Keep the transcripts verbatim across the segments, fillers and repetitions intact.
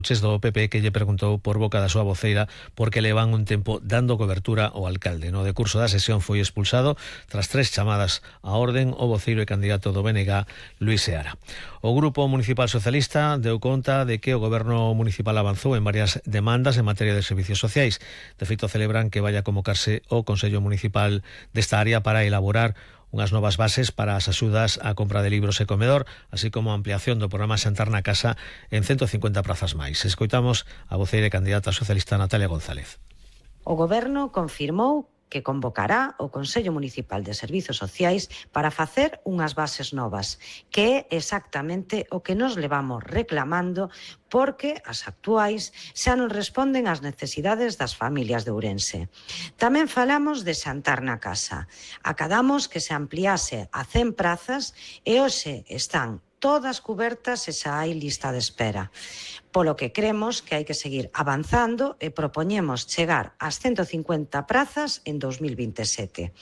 do P P que lle preguntou por boca da súa voceira porque levan un tempo dando cobertura ao alcalde. No decurso da sesión foi expulsado tras tres chamadas á orden o voceiro e candidato do B N G, Luís Seara. O Grupo Municipal Socialista deu conta de que o Goberno Municipal avanzou en varias demandas en materia de servicios sociais. De feito, celebran que vaya a convocarse o Consello Municipal desta área para elaborar unhas novas bases para as axudas á compra de libros e comedor, así como a ampliación do programa Xantar na Casa en ciento cincuenta prazas máis. Escoitamos a voceira e candidata socialista Natalia González. O Goberno confirmou que convocará o Consello Municipal de Servizos Sociais para facer unhas bases novas, que é exactamente o que nos levamos reclamando porque as actuais xa non responden ás necesidades das familias de Ourense. Tamén falamos de Xantar na Casa. Acadamos que se ampliase a cen prazas e hoxe están todas cubertas e xa hai lista de espera. Polo que cremos que hai que seguir avanzando e propoñemos chegar ás ciento cincuenta prazas en dos mil vinte e sete.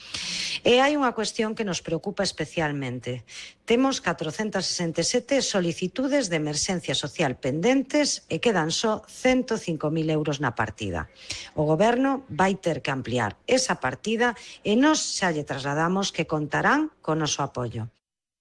E hai unha cuestión que nos preocupa especialmente. Temos catrocentas sesenta e sete solicitudes de emerxencia social pendentes e quedan só ciento cinco mil euros na partida. O Goberno vai ter que ampliar esa partida e nós xa lle trasladamos que contarán con noso apoio.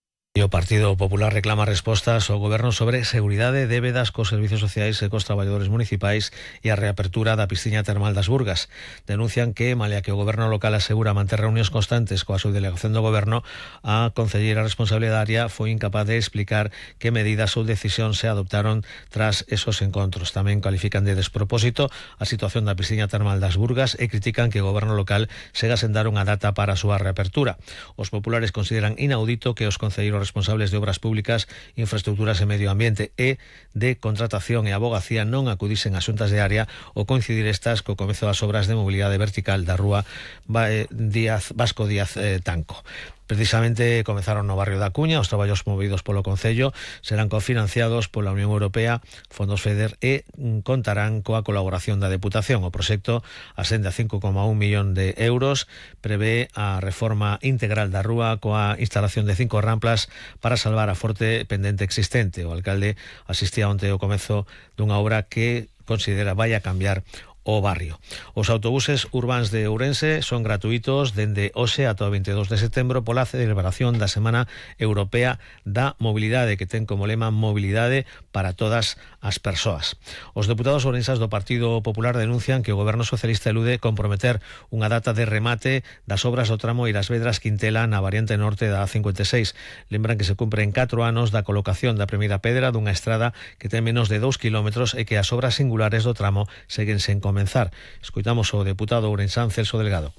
E o Partido Popular reclama respostas ao Goberno sobre seguridade, débedas cos servicios sociais e cos traballadores municipais e a reapertura da piscina termal das Burgas. Denuncian que, malia que o Goberno local asegura manter reunións constantes coa subdelegación do Goberno, a concelleira responsable da área foi incapaz de explicar que medidas ou decisións se adoptaron tras esos encontros. Tamén califican de despropósito a situación da piscina termal das Burgas e critican que o Goberno local sega sen dar unha data para a súa reapertura. Os populares consideran inaudito que os concelleiros responsables de obras públicas, infraestructuras e medio ambiente e de contratación e abogacía non acudisen a xuntas de área ou coincidir estas co comezo das obras de mobilidade vertical da rúa Díaz, Vasco Díaz eh, Tanco. Precisamente comezaron no barrio da Cuña, os traballos movidos polo Concello serán cofinanciados pola Unión Europea, fondos FEDER e contarán coa colaboración da Deputación. O proxecto ascende a cinco coma un millón de euros, prevé a reforma integral da rúa coa instalación de cinco ramplas para salvar a forte pendente existente. O alcalde asistía onte ao comezo dunha obra que considera vai a cambiar o barrio. Os autobuses urbáns de Ourense son gratuitos dende hoxe ata o veintidós de setembro pola celebración da Semana Europea da Mobilidade, que ten como lema Mobilidade para todas as persoas. Os deputados ourensas do Partido Popular denuncian que o Goberno Socialista elude comprometer unha data de remate das obras do tramo Irás-Vedras-Quintela na variante norte da A cincuenta e seis. Lembran que se cumpren catro anos da colocación da primeira pedra dunha estrada que ten menos de dous kilómetros e que as obras singulares do tramo seguen sen comenzar. Escoitamos o deputado ourensán Celso Delgado.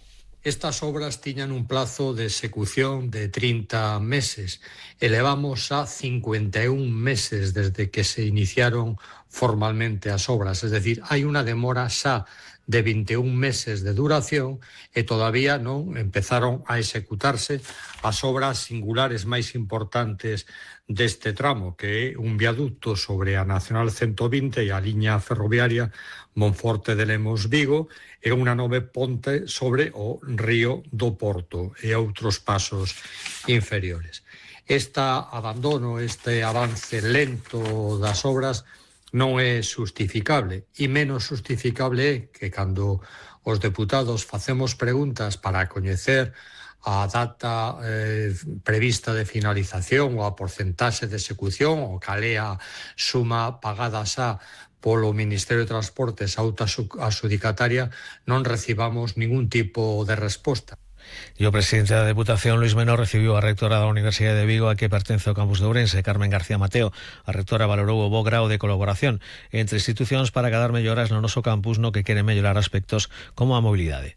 Estas obras tiñan un plazo de execución de trinta meses. Elevamos a cincuenta e un meses desde que se iniciaron formalmente as obras. Es decir, hai unha demora xa de vinte e un meses de duración e todavía non empezaron a executarse as obras singulares máis importantes deste tramo, que é un viaducto sobre a Nacional ciento vinte e a liña ferroviaria Monforte de Lemos-Vigo e unha nove ponte sobre o río do Porto e outros pasos inferiores. Este abandono, este avance lento das obras non é justificable, e menos justificable é que cando os deputados facemos preguntas para coñecer a data eh, prevista de finalización ou a porcentaxe de execución ou cal é a suma pagada xa polo Ministerio de Transportes a auta adxudicataria, non recibamos ningún tipo de resposta. E o presidente da Deputación, Luís Menor, recibiu a rectora da Universidade de Vigo, a que pertence ao campus de Ourense, Carmen García Mateo. A rectora valorou o bo grao de colaboración entre institucións para acadar melloras no noso campus, no que quere mellorar aspectos como a mobilidade.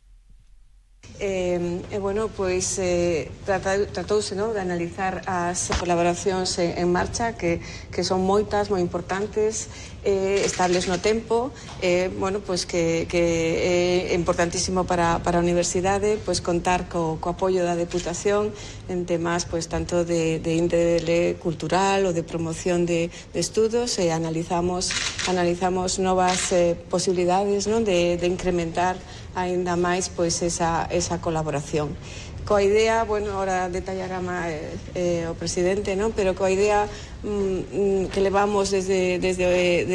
E, eh, bueno, pois eh, tratouse, no, de analizar as colaboracións en, en marcha que, que son moitas, moi importantes, eh, estables no tempo, eh, bueno, pois que, que é importantísimo para, para a universidade pois contar co, co apoio da Deputación en temas pois tanto de, de índole cultural ou de promoción de, de estudos e analizamos analizamos novas eh, posibilidades, non, de, de incrementar aínda máis pois esa, esa colaboración. Coa idea, bueno, ahora detallará máis eh, o presidente, non? Pero coa idea mm, que levamos desde, desde